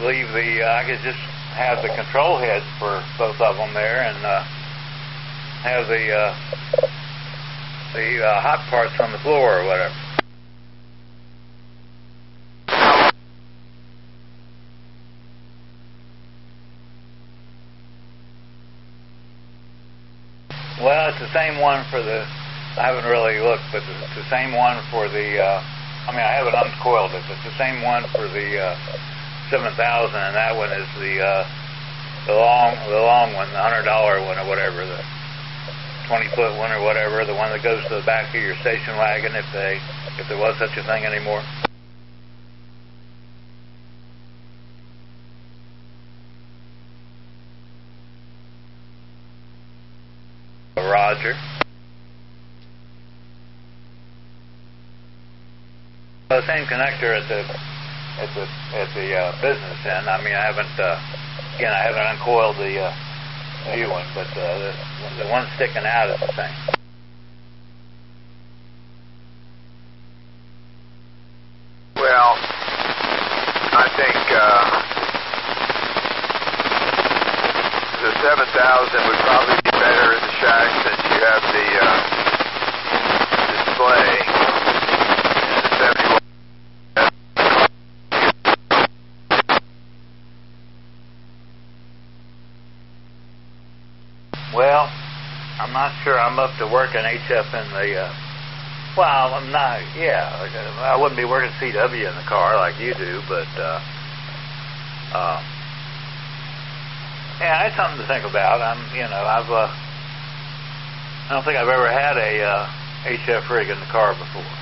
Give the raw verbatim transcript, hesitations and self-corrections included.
leave the, uh, I could just have the control heads for both of them there, and uh, have the uh, the uh, hot parts on the floor or whatever. Well, it's the same one for the, I haven't really looked, but it's the same one for the, uh, I mean, I haven't uncoiled it, but it's the same one for the uh, seven thousand, and that one is the uh, the long the long one, the one hundred dollar one or whatever, the twenty foot one or whatever, the one that goes to the back of your station wagon if they if there was such a thing anymore. Roger. The same connector at the at the at the uh, business end. I mean, I haven't uh, again, I haven't uncoiled the uh, new one, but uh, the, the one sticking out is the same. Well, I think uh, the seven thousand would probably be better in the shack since you have the uh, display. And the seventy-one. Well, I'm not sure I'm up to working H F in the, uh, well, I'm not, yeah, I wouldn't be working C W in the car like you do, but, uh, uh, yeah, it's something to think about. I'm, you know, I've, uh, I don't think I've ever had a, uh, H F rig in the car before.